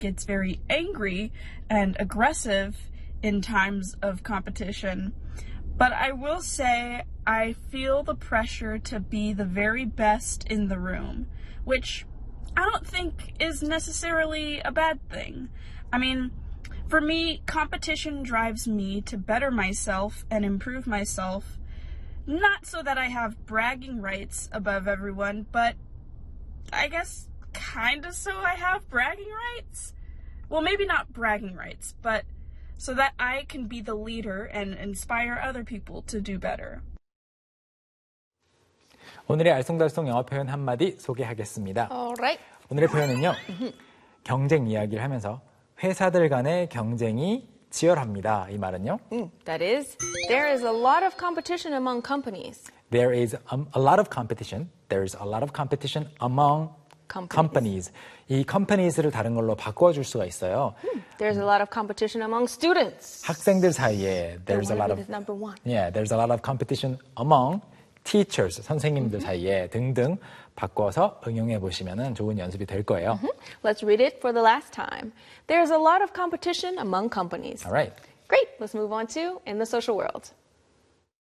gets very angry and aggressive in times of competition. But I will say I feel the pressure to be the very best in the room, which I don't think is necessarily a bad thing. I mean, for me, competition drives me to better myself and improve myself, not so that I have bragging rights above everyone, but I guess kind of so I have bragging rights? Well, maybe not bragging rights, but so that I can be the leader and inspire other people to do better. 오늘의 알쏭달쏭 영어 표현 한마디 소개하겠습니다. Alright. 오늘의 표현은요. 경쟁 이야기를 하면서 회사들 간의 경쟁이 치열합니다. 이 말은요. That is, there is a lot of competition among companies. There is a lot of competition. There is a lot of competition among companies. 이 companies를 다른 걸로 바꿔줄 수가 있어요. There's a lot of competition among students. 학생들 사이에 there's a lot of number one. Yeah, there's a lot of competition among teachers, 선생님들 사이에 등등 바꿔서 응용해 보시면 좋은 연습이 될 거예요. Let's read it for the last time. There's a lot of competition among companies. All right. Great. Let's move on to in the social world.